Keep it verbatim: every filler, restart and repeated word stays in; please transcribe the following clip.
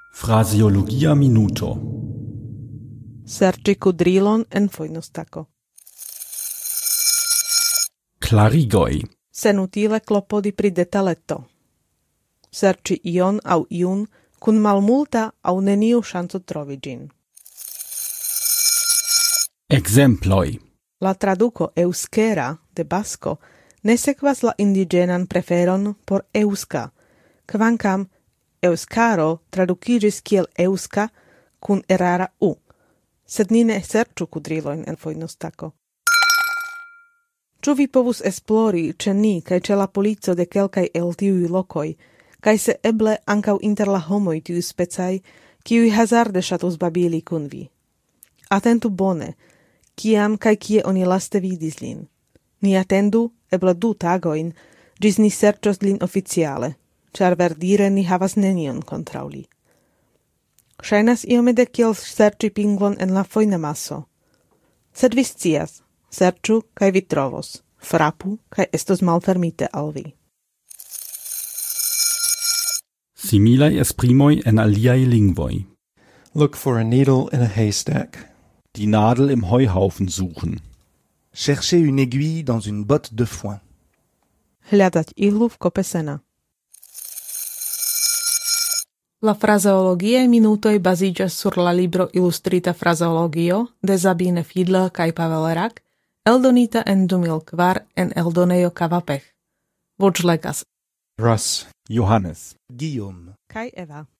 Fraseologia minuto. Serĉi kudrilon en fojnostako. Klarigoj. Senutile klopodi pri detaleto. Serĉi ion aŭ iun kun malmulta aŭ neniu ŝanco trovi ĝin. Ekzemploj. La traduko euskera de basko ne sekvas la indiĝenan preferon por euska, kvankam euskaro tradukiĝis kiel euska kun erara u, sed ni ne serĉu kudrilojn en fojnostako. Ĉu vi povus esplori ĉe ni kaj ĉe la polico de kelkaj el tiuj lokoj, kaj se eble ankaŭ inter la homoj tiuspecaj, kiuj hazarde ŝatus babili kun vi? Atentu bone, kiam kaj kie oni laste vidis lin. Ni atendu eble du tagojn, ĝis ni serĉos lin oficiale, ĉar verdire ni havas nenion kontraŭ li. Ŝajnas iomete kiel serĉi pinglon en la fojnamaso. Sed vi scias, serĉu kaj vi trovos, frapu kaj estos malfermite al vi. Similaj esprimoj en aliaj lingvoj. Look for a needle in a haystack. Die Nadel im Heuhaufen suchen. Chercher une aiguille dans une botte de foin. Hľadať ihlu v kope sena. La fraseologiae minutoj baziĝas sur la libro Ilustrita fraseologio de Sabine Fiedler kaj Pavel Rak, eldonita en du mil kvar en eldonejo Kavapech. Voĉlegas Russ, Johannes. Guillaume. kaj Eva.